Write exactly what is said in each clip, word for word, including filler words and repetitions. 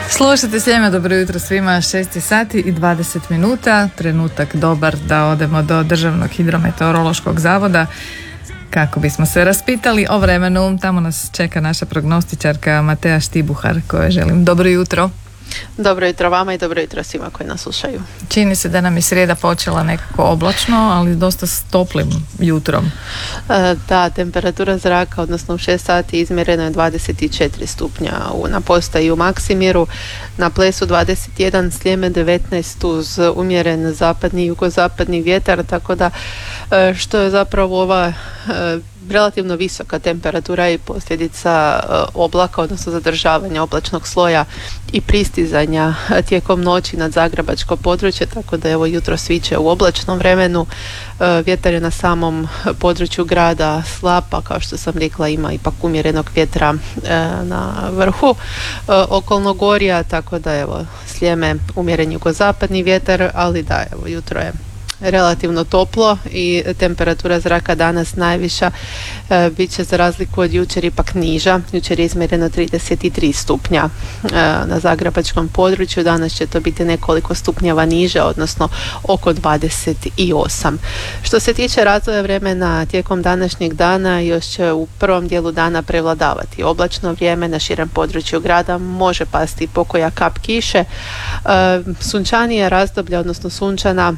Slušajte Sljeme, dobro jutro svima, šest sati i dvadeset minuta, trenutak dobar da odemo do Državnog hidrometeorološkog zavoda kako bismo se raspitali o vremenu. Tamo nas čeka naša prognostičarka Matea Štibuhar, kojoj želim dobro jutro. Dobro jutro vama i dobro jutro svima koji nas slušaju. Čini se da nam je srijeda počela nekako oblačno, ali dosta s toplim jutrom. E, da, temperatura zraka, odnosno u šest sati izmjereno je dvadeset četiri stupnja u, na postaji u Maksimiru, na Plesu dvadeset jedan, Sljeme devetnaest uz umjeren zapadni i jugozapadni vjetar, tako da e, što je zapravo ova e, relativno visoka temperatura i posljedica oblaka, odnosno zadržavanja oblačnog sloja i pristizanja tijekom noći nad zagrebačko područje, tako da evo jutro sviće u oblačnom vremenu. Vjetar je na samom području grada slab, a kao što sam rekla ima ipak umjerenog vjetra na vrhu okolnog gorja, tako da evo Sljeme umjeren jugozapadni vjetar, ali da evo jutro je relativno toplo i temperatura zraka danas najviša e, bit će za razliku od jučer ipak niža. Jučer je izmjereno trideset tri stupnja e, na zagrebačkom području, danas će to biti nekoliko stupnjeva niže, odnosno oko dvadeset osam. Što se tiče razvoja vremena tijekom današnjeg dana, još će u prvom dijelu dana prevladavati oblačno vrijeme, na širem području grada može pasti pokoja kap kiše. E, sunčanije razdoblje, odnosno sunčana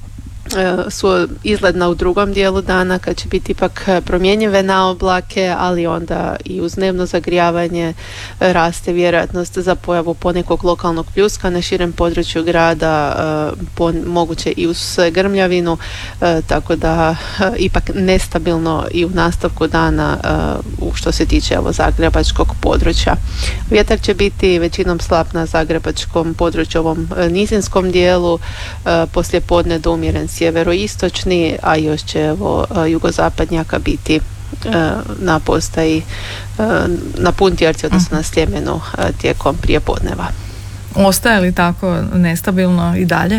su izgledna u drugom dijelu dana kad će biti ipak promjenjive na oblake, ali onda i uz dnevno zagrijavanje raste vjerojatnost za pojavu ponekog lokalnog pljuska na širem području grada, po, moguće i uz grmljavinu, tako da ipak nestabilno i u nastavku dana što se tiče evo, zagrebačkog područja. Vjetar će biti većinom slab na zagrebačkom području, ovom nizinskom dijelu, poslijepodne do umjeren sjeveroistočni, a još će evo, jugozapadnjaka biti e, na postaji e, na Puntjerci, odnosno na Sljemenu e, tijekom prijepodneva. Ostaje li tako nestabilno i dalje?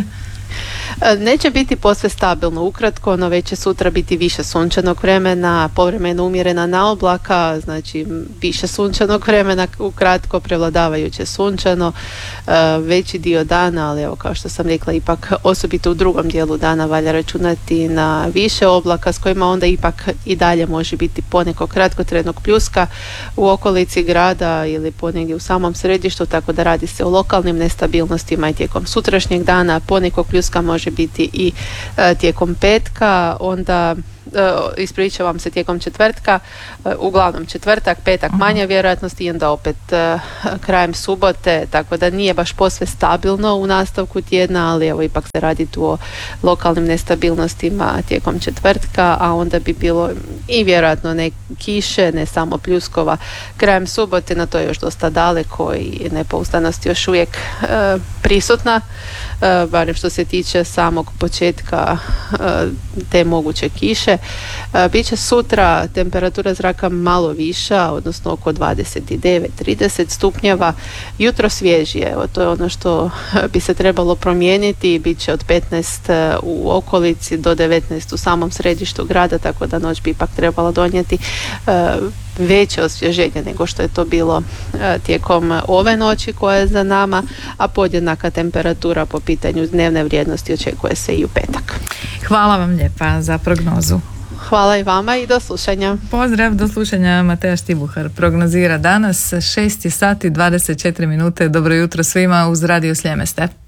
Neće biti posve stabilno ukratko, no već će sutra biti više sunčanog vremena, povremeno umjerena na oblaka, znači više sunčanog vremena, ukratko prevladavajuće sunčano, veći dio dana, ali evo kao što sam rekla, ipak osobito u drugom dijelu dana valja računati na više oblaka s kojima onda ipak i dalje može biti poneko kratkotrajnog pljuska u okolici grada ili ponegdje u samom središtu, tako da radi se o lokalnim nestabilnostima i tijekom sutrašnjeg dana. Ponekog pljuska može biti i e, tijekom petka, onda e, ispričavam se tijekom četvrtka, e, uglavnom četvrtak, petak manja vjerojatnost i onda opet e, krajem subote, tako da nije baš posve stabilno u nastavku tjedna, ali evo ipak se radi tu o lokalnim nestabilnostima tijekom četvrtka, a onda bi bilo i vjerojatno ne kiše, ne samo pljuskova krajem subote, na to je još dosta daleko i nepouzdanost još uvijek e, prisutna, e, barem što se tiče samog početka e, te moguće kiše. E, Biće sutra temperatura zraka malo viša, odnosno oko dvadeset devet do trideset stupnjeva, jutro svježije, evo to je ono što bi se trebalo promijeniti, bit će od petnaest u okolici do devetnaest u samom središtu grada, tako da noć bi ipak trebala donijeti e, veće osvježenje nego što je to bilo e, tijekom ove noći koja je za nama, a podjednaka temperatura po pitanju dnevne vrijednosti očekuje se i u petak. Hvala vam lijepa za prognozu. Hvala i vama i do slušanja. Pozdrav, do slušanja. Matea Štibuhar prognozira danas šest sati dvadeset četiri minute. Dobro jutro svima uz Radio Sljeme ste.